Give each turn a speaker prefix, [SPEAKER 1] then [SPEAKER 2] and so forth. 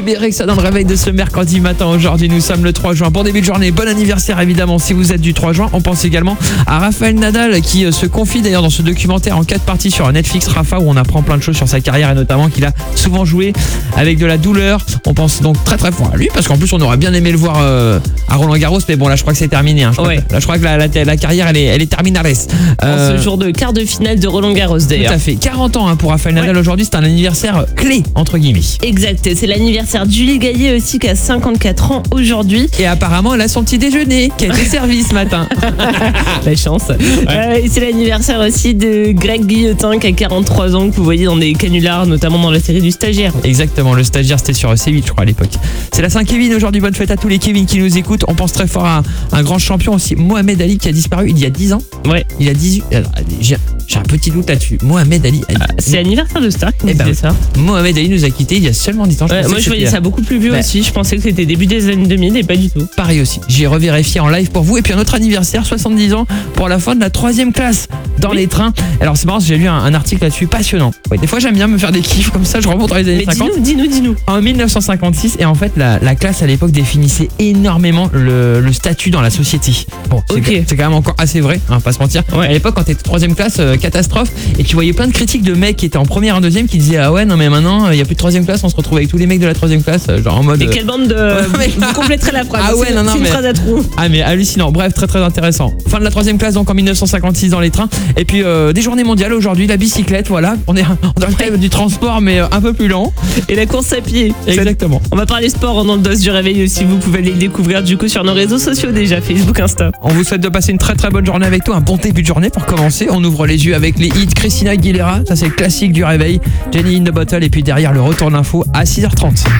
[SPEAKER 1] Bébé Rexha dans le réveil de ce mercredi matin. Aujourd'hui, nous sommes le 3 juin. Bon début de journée, bon anniversaire évidemment si vous êtes du 3 juin. On pense également à Rafael Nadal qui se confie d'ailleurs dans ce documentaire en 4 parties sur Netflix, Rafa, où on apprend plein de choses sur sa carrière et notamment qu'il a souvent joué avec de la douleur. On pense donc très très fort à lui parce qu'en plus on aurait bien aimé le voir à Roland Garros, mais bon là je crois que c'est terminé. Hein. Je crois que la carrière elle est terminale.
[SPEAKER 2] Ce jour de quart de finale de Roland Garros d'ailleurs.
[SPEAKER 1] Tout à fait. 40 ans pour Rafael Nadal aujourd'hui, c'est un anniversaire clé entre guillemets.
[SPEAKER 2] Exact, c'est l'anniversaire de Julie Gaillet aussi qui a 54 ans aujourd'hui.
[SPEAKER 1] Et apparemment elle a son petit déjeuner qui a été servi ce matin.
[SPEAKER 2] La chance. Et c'est l'anniversaire aussi de Greg Guillotin qui a 43 ans, que vous voyez dans des canulars, notamment dans la série du Stagiaire.
[SPEAKER 1] Exactement, le Stagiaire c'était sur C8 je crois à l'époque. C'est la Saint-Kevin aujourd'hui, bonne fête à tous les Kevin qui nous écoutent. On pense très fort à un grand champion aussi, Mohamed Ali, qui a disparu il y a 10 ans.
[SPEAKER 2] Ouais.
[SPEAKER 1] Il a 18. Alors, j'ai un petit doute là-dessus. Mohamed Ali.
[SPEAKER 2] C'est l'anniversaire de Star qui disait ça.
[SPEAKER 1] Mohamed Ali nous a quittés il y a seulement 10 ans.
[SPEAKER 2] Moi je voyais ça beaucoup plus vieux aussi. Je pensais que c'était début des années 2000 et pas du tout.
[SPEAKER 1] Pareil aussi. J'ai revérifié en live pour vous. Et puis un autre anniversaire, 70 ans pour la fin de la 3e classe dans les trains. Alors c'est marrant, j'ai lu un article là-dessus passionnant. Des fois j'aime bien me faire des kiffs comme ça. Je remonte dans les années 50.
[SPEAKER 2] Dis-nous.
[SPEAKER 1] En 1956, et en fait la classe à l'époque définissait énormément le statut dans la société. Bon, c'est quand même encore assez vrai, hein, pas se mentir.
[SPEAKER 2] Ouais.
[SPEAKER 1] À l'époque quand t'étais 3e classe, catastrophe, et tu voyais plein de critiques de mecs qui étaient en première et en 2e qui disaient ah ouais non mais maintenant il y a plus de 3e classe, on se retrouve avec tous les mecs de la 3e classe, genre en mode.
[SPEAKER 2] Et quelle bande de. Vous compléterez la phrase.
[SPEAKER 1] Ah ouais,
[SPEAKER 2] c'est une phrase à trous.
[SPEAKER 1] Ah mais hallucinant. Bref, très très intéressant. Fin de la 3e classe donc en 1956 dans les trains. Et puis des journées mondiales aujourd'hui, la bicyclette, voilà. On est dans le thème du transport mais un peu plus lent.
[SPEAKER 2] Et la course à pied.
[SPEAKER 1] Exactement.
[SPEAKER 2] On va parler sport dans le dos du réveil aussi. Vous pouvez aller le découvrir du coup sur nos réseaux sociaux déjà, Facebook, Insta.
[SPEAKER 1] On vous souhaite de passer une très très bonne journée avec toi, un bon début de journée pour commencer. On ouvre les yeux avec les hits Christina Aguilera, ça c'est le classique du réveil. Jenny in the Bottle et puis derrière le retour d'info à 6h30.